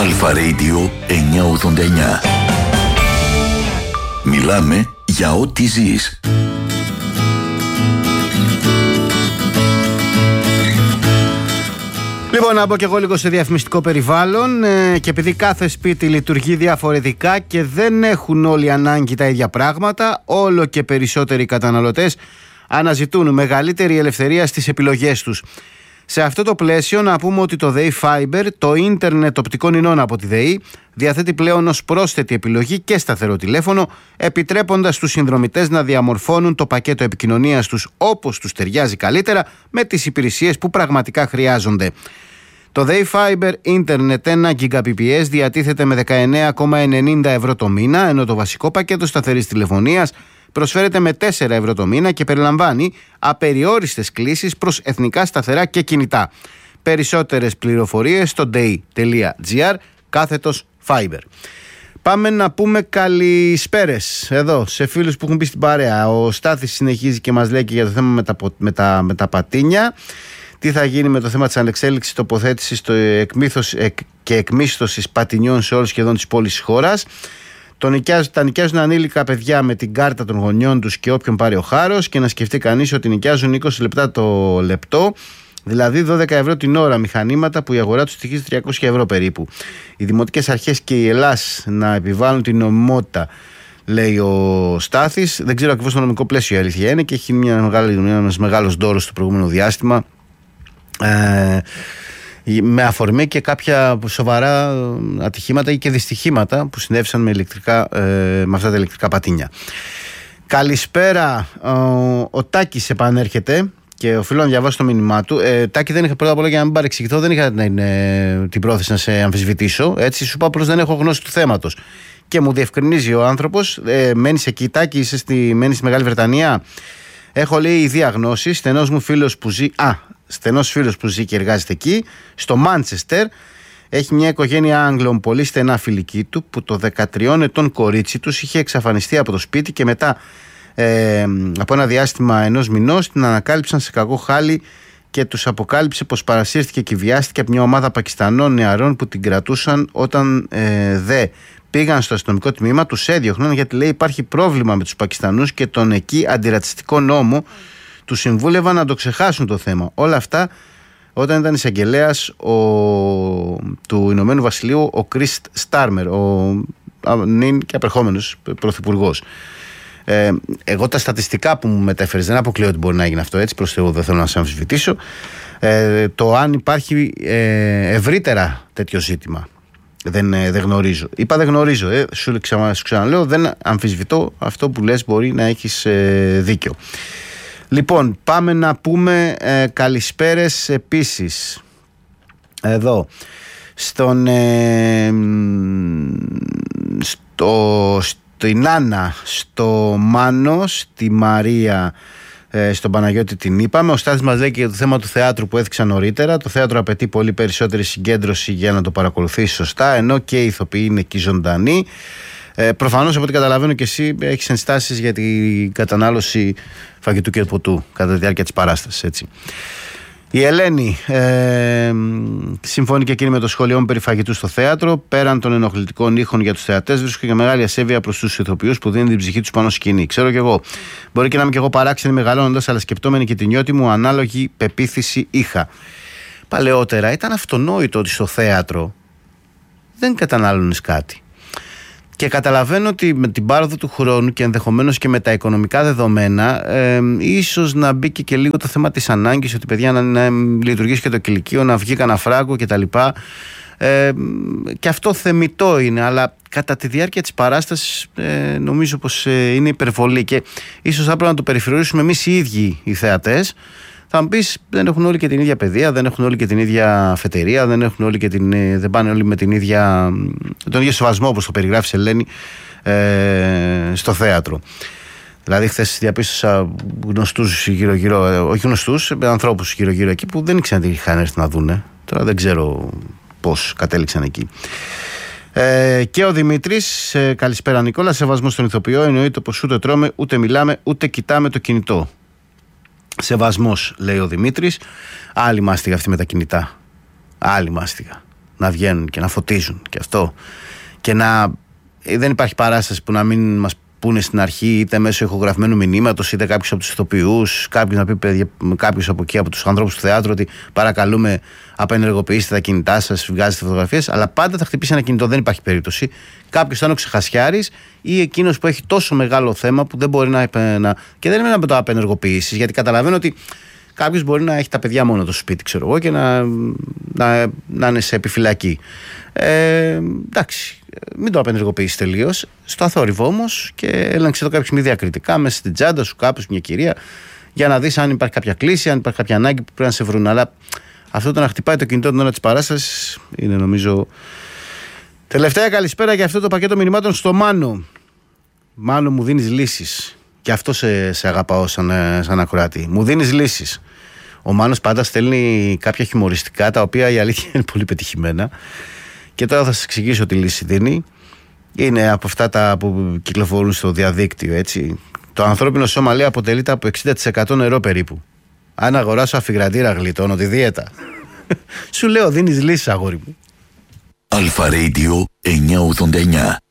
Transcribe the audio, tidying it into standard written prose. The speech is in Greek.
Αλφα Radio 989. Μιλάμε για ό,τι ζεις. Λοιπόν, να μπω και εγώ λίγο σε διαφημιστικό περιβάλλον και επειδή κάθε σπίτι λειτουργεί διαφορετικά και δεν έχουν όλοι ανάγκη τα ίδια πράγματα, όλο και περισσότεροι καταναλωτές αναζητούν μεγαλύτερη ελευθερία στις επιλογές τους. Σε αυτό το πλαίσιο να πούμε ότι το ΔΕΗ Fiber, το ίντερνετ οπτικών ινών από τη ΔΕΗ, διαθέτει πλέον ως πρόσθετη επιλογή και σταθερό τηλέφωνο, επιτρέποντας στους συνδρομητές να διαμορφώνουν το πακέτο επικοινωνίας τους όπως τους ταιριάζει καλύτερα με τις υπηρεσίες που πραγματικά χρειάζονται. Το ΔΕΗ Fiber Internet 1 Gbps διατίθεται με 19,90 ευρώ το μήνα, ενώ το βασικό πακέτο σταθερής τηλεφωνίας προσφέρεται με 4 ευρώ το μήνα και περιλαμβάνει απεριόριστες κλήσεις προς εθνικά σταθερά και κινητά. Περισσότερες πληροφορίες στο dei.gr/Fiber. Πάμε να πούμε καλησπέρες εδώ σε φίλους που έχουν μπει στην παρέα. Ο Στάθης συνεχίζει και μας λέει και για το θέμα με τα πατίνια. Τι θα γίνει με το θέμα της ανεξέλιξης τοποθέτησης και εκμίσθωσης πατινιών σε όλους σχεδόν τις πόλεις της χώρας. Τα νοικιάζουν ανήλικα παιδιά με την κάρτα των γονιών τους και όποιον πάρει ο χάρος, και να σκεφτεί κανείς ότι νοικιάζουν 20 λεπτά το λεπτό, δηλαδή 12 ευρώ την ώρα, μηχανήματα που η αγορά τους στοιχίζει 300 ευρώ περίπου. Οι δημοτικές αρχές και η Ελλάς να επιβάλλουν την νομιμότητα, λέει ο Στάθης. Δεν ξέρω ακριβώς το νομικό πλαίσιο, η αλήθεια είναι, και έχει ένας μεγάλος ντόρος στο προηγούμενο διάστημα, με αφορμή και κάποια σοβαρά ατυχήματα ή και δυστυχήματα που συνέβησαν με αυτά τα ηλεκτρικά πατίνια. Καλησπέρα, ο Τάκης επανέρχεται και οφείλω να διαβάσω το μήνυμά του. Τάκη, δεν είχα, πρώτα απ' όλα, για να μην παρεξηγηθώ, δεν είχα την πρόθεση να σε αμφισβητήσω. Έτσι, σου είπα απλώς δεν έχω γνώση του θέματος. Και μου διευκρινίζει ο άνθρωπος, μένεις εκεί, Τάκη, μένεις στη Μεγάλη Βρετανία? Έχω, λέει, ιδία γνώση, στενός φίλος που ζει και εργάζεται εκεί, στο Μάντσεστερ. Έχει μια οικογένεια Άγγλων πολύ στενά φιλική του, που το 13 ετών κορίτσι τους είχε εξαφανιστεί από το σπίτι και μετά από ένα διάστημα ενός μηνός την ανακάλυψαν σε κακό χάλι και τους αποκάλυψε πως παρασύρθηκε και βιάστηκε από μια ομάδα Πακιστανών νεαρών που την κρατούσαν. Όταν δε πήγαν στο αστυνομικό τμήμα, τους έδιωχναν γιατί, λέει, υπάρχει πρόβλημα με τους Πακιστανούς και τον εκεί αντιρατσιστικό νόμο. Τους συμβούλευαν να το ξεχάσουν το θέμα. Όλα αυτά όταν ήταν εισαγγελέας του Ηνωμένου Βασιλείου ο Κρίς Στάρμερ, ο νυν και απερχόμενος πρωθυπουργός. Εγώ τα στατιστικά που μου μετέφερες δεν αποκλείω ότι μπορεί να γίνει αυτό, έτσι, προς Θεού, δεν θέλω να σε αμφισβητήσω. Το αν υπάρχει ευρύτερα τέτοιο ζήτημα δεν γνωρίζω. Είπα δεν γνωρίζω, σου ξαναλέω, δεν αμφισβητώ αυτό που λες, μπορεί να έχεις δίκιο. Λοιπόν, πάμε να πούμε καλησπέρες επίσης εδώ στην Άννα, στο Μάνο, στη Μαρία, στον Παναγιώτη την είπαμε. Ο Στάθης μας λέει και για το θέμα του θεάτρου που έθιξα νωρίτερα. Το θέατρο απαιτεί πολύ περισσότερη συγκέντρωση για να το παρακολουθήσει σωστά, ενώ και οι ηθοποιοί είναι εκεί ζωντανοί. Προφανώς, από ό,τι καταλαβαίνω και εσύ, έχεις ενστάσεις για την κατανάλωση φαγητού και ποτού κατά τη διάρκεια της παράστασης, έτσι. Η Ελένη συμφωνεί και εκείνη με το σχόλιο μου περί φαγητού στο θέατρο. Πέραν των ενοχλητικών ήχων για τους θεατές, βρίσκω και μεγάλη ασέβεια προς τους ηθοποιούς που δίνουν την ψυχή τους πάνω σκηνή. Ξέρω κι εγώ. Μπορεί και να είμαι κι εγώ παράξενη μεγαλώνοντας, αλλά σκεπτόμενη και την νιώτη μου, ανάλογη πεποίθηση είχα. Παλαιότερα ήταν αυτονόητο ότι στο θέατρο δεν κατανάλωνες κάτι. Και καταλαβαίνω ότι με την πάροδο του χρόνου και ενδεχομένως και με τα οικονομικά δεδομένα, ίσως να μπήκε και λίγο το θέμα της ανάγκης ότι, παιδιά, να λειτουργήσει και το κηλικείο, να βγει κανένα φράγκο κτλ. Και αυτό θεμιτό είναι, αλλά κατά τη διάρκεια της παράστασης νομίζω πως είναι υπερβολή και ίσως θα πρέπει να το περιφρουρήσουμε εμείς οι ίδιοι οι θεατές. Θα μου πεις, δεν έχουν όλοι και την ίδια παιδεία, δεν έχουν όλοι και την ίδια αφετηρία, δεν πάνε όλοι με τον ίδιο σεβασμό, όπως το περιγράφεις, Ελένη, στο θέατρο. Δηλαδή, χθες διαπίστωσα γνωστούς γύρω-γύρω, όχι γνωστούς, ανθρώπους γύρω-γύρω εκεί που δεν ήξεραν τι είχαν έρθει να δούνε. Τώρα δεν ξέρω πώς κατέληξαν εκεί. Και ο Δημήτρης, καλησπέρα Νικόλα, σεβασμό στον ηθοποιό, εννοείται πως ούτε τρώμε, ούτε μιλάμε, ούτε κοιτάμε το κινητό. Σεβασμός, λέει ο Δημήτρης. Άλλη μάστιγα αυτή με τα κινητά. Άλλη μάστιγα. να βγαίνουν και να φωτίζουν και αυτό. Και δεν υπάρχει παράσταση που να μην μας πούνε στην αρχή, είτε μέσω ηχογραφημένου μηνύματος, είτε κάποιος από τους ηθοποιούς, κάποιος να πει κάποιος από εκεί, από τους ανθρώπους του θεάτρου, ότι παρακαλούμε απενεργοποιήστε τα κινητά σας, βγάζετε φωτογραφίες. Αλλά πάντα θα χτυπήσει ένα κινητό, δεν υπάρχει περίπτωση. Κάποιος θα είναι ο ξεχασιάρης ή εκείνος που έχει τόσο μεγάλο θέμα που δεν μπορεί να. Και δεν είναι να το απενεργοποιήσεις, γιατί καταλαβαίνω ότι κάποιος μπορεί να έχει τα παιδιά μόνο το σπίτι, ξέρω εγώ, και να είναι σε επιφυλακή. Εντάξει, μην το απενεργοποιήσεις τελείως. Στο αθόρυβο όμως και έλεγξε το κάποιος μη διακριτικά μέσα στην τσάντα σου, κάπως μια κυρία, για να δεις αν υπάρχει κάποια κλίση, αν υπάρχει κάποια ανάγκη που πρέπει να σε βρουν. Αλλά αυτό το να χτυπάει το κινητό την ώρα της παράστασης είναι, νομίζω. Τελευταία καλησπέρα για αυτό το πακέτο μηνυμάτων στο Μάνο. Μάνο, μου δίνεις λύσεις. Και αυτό σε αγαπάω σαν ακροάτη. Μου δίνεις λύσεις. Ο Μάνος πάντα στέλνει κάποια χιουμοριστικά, τα οποία η αλήθεια είναι πολύ πετυχημένα. Και τώρα θα σας εξηγήσω τι λύση δίνει. Είναι από αυτά τα που κυκλοφορούν στο διαδίκτυο, έτσι. Το ανθρώπινο σώμα, λέει, αποτελείται από 60% νερό περίπου. Αν αγοράσω αφιγραντήρα, γλιτώνω τη δίαιτα. Σου λέω, δίνεις λύσεις, αγόρι μου. Αλφα Radio 989.